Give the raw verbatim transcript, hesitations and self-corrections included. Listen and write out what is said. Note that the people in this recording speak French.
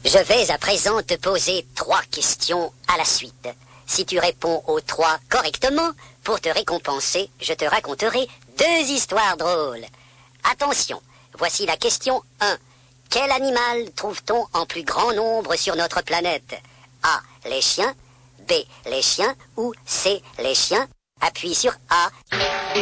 Je vais à présent te poser trois questions à la suite. Si tu réponds aux trois correctement, pour te récompenser, je te raconterai deux histoires drôles. Attention, voici la question un. Quel animal trouve-t-on en plus grand nombre sur notre planète? A. Les chiens. B. Les chiens. Ou C. Les chiens. Appuie sur A.